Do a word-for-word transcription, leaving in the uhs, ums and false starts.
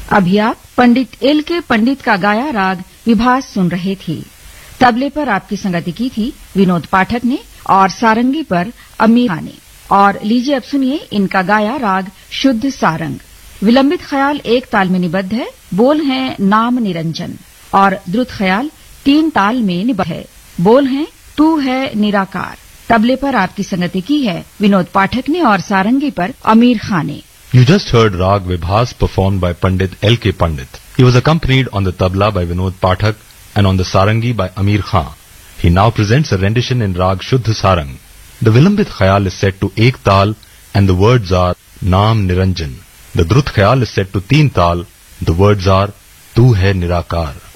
अभी आप पंडित एल के पंडित का गाया राग विभास सुन रहे थे। तबले पर आपकी संगति की थी विनोद पाठक ने और सारंगी पर अमीर खान ने। और लीजिए अब सुनिए इनका गाया राग शुद्ध सारंग। विलंबित ख्याल एक ताल में निबद्ध है, बोल हैं नाम निरंजन, और द्रुत ख्याल तीन ताल में निबद्ध है, बोल हैं तू है निराकार। तबले पर आपकी संगति की है विनोद पाठक ने और सारंगी पर अमीर खान ने। You just heard Rag Vibhas performed by Pandit L K Pandit. He was accompanied on the tabla by Vinod Pathak and on the sarangi by Amir Khan. He now presents a rendition in Rag Shuddh Sarang. The Vilambit Khayal is set to Ek Tal and the words are Naam Niranjan. The Drut Khayal is set to Teen Tal. The words are Tu Hai Nirakar.